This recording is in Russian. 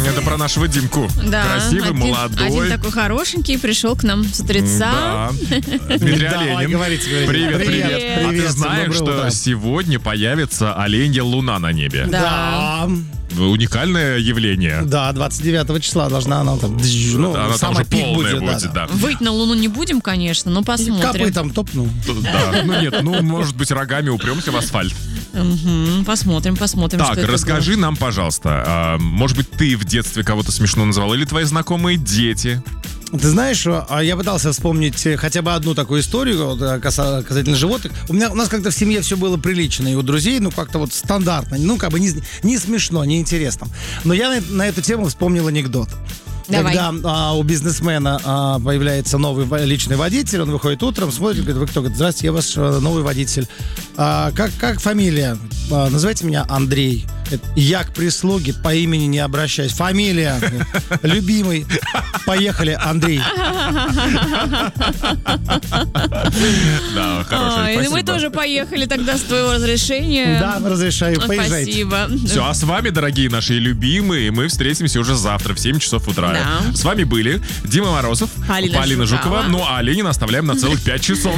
Это про нашего Димку. Да, Красивый, молодой. Один такой хорошенький пришел к нам с утреца. Да. Дмитрий Оленин. Говорите. Привет. А ты Привет, знаешь, доброе утро. что сегодня появится оленья луна на небе? Да. Уникальное явление. Да, 29 числа должна она там... Она там самый уже пик полная будет, да. Выйти на Луну не будем, конечно, но посмотрим. Копытом топну. Да. Ну нет, может быть, рогами упремся в асфальт. Посмотрим, Так, что это расскажи нам, пожалуйста, может быть, ты в детстве кого-то смешно называл, или твои знакомые дети? Ты знаешь, я пытался вспомнить хотя бы одну такую историю касательно животных. У нас как-то в семье все было прилично, и у друзей, как-то вот стандартно, как бы не смешно, не интересно. Но я на эту тему вспомнил анекдот. Давай. Когда у бизнесмена появляется новый личный водитель, он выходит утром, смотрит, говорит: вы кто? Говорит: здравствуйте, я ваш новый водитель. Как фамилия? Называйте меня Андрей. Я к прислуге по имени не обращаюсь. Фамилия. Любимый. Поехали, Андрей. Да, хорошо, И спасибо. мы тоже поехали тогда с твоего разрешения. Да, разрешаю, поезжайте. Спасибо. Все, а с вами, дорогие наши любимые, мы встретимся уже завтра в 7 часов утра. Да. С вами были Дима Морозов, Полина Жукова. Жукова. Ну а Ленина оставляем на целых 5 часов.